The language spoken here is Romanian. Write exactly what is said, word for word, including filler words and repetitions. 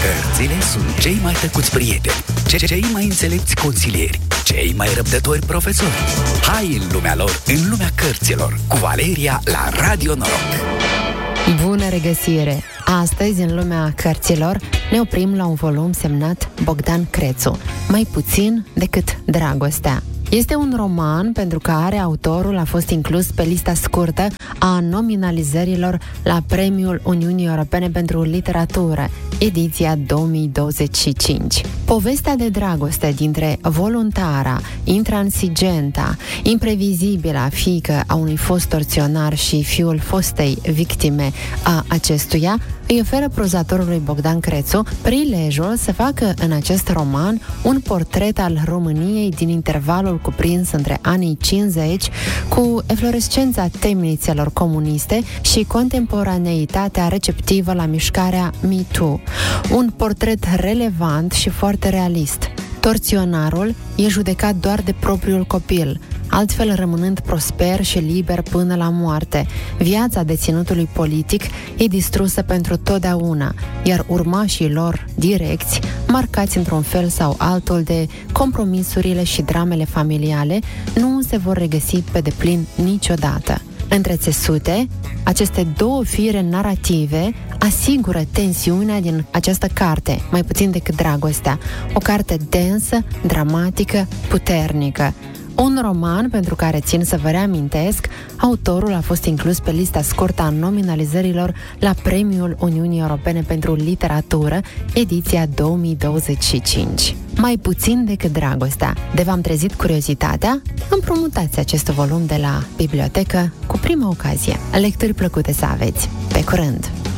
Cărțile sunt cei mai tăcuți prieteni, cei mai înțelepți consilieri, cei mai răbdători profesori. Hai în lumea lor, în lumea cărților, cu Valeria la Radio Noroc. Bună regăsire! Astăzi, în lumea cărților, ne oprim la un volum semnat Bogdan Crețu, Mai puțin decât dragostea. Este un roman pentru care autorul a fost inclus pe lista scurtă a nominalizărilor la Premiul Uniunii Europene pentru Literatură, ediția două mii douăzeci și cinci. Povestea de dragoste dintre voluntara, intransigenta, imprevizibila fiică a unui fost torționar și fiul fostei victime a acestuia îi oferă prozatorului Bogdan Crețu prilejul să facă în acest roman un portret al României din intervalul cuprins între anii cincizeci, cu eflorescența temnițelor comuniste și contemporaneitatea receptivă la mișcarea Me Too. Un portret relevant și foarte realist. Torționarul e judecat doar de propriul copil, altfel rămânând prosper și liber până la moarte. Viața deținutului politic e distrusă pentru totdeauna, iar urmașii lor direcți, marcați într-un fel sau altul de compromisurile și dramele familiale, nu se vor regăsi pe deplin niciodată. Între țesute, aceste două fire narrative asigură tensiunea din această carte, Mai puțin decât dragostea. O carte densă, dramatică, puternică. Un roman pentru care, țin să vă reamintesc, autorul a fost inclus pe lista scurtă a nominalizărilor la Premiul Uniunii Europene pentru Literatură, ediția două mii douăzeci și cinci. Mai puțin decât dragostea. De v-am trezit curiozitatea? Împrumutați acest volum de la bibliotecă cu prima ocazie. Lecturi plăcute să aveți! Pe curând!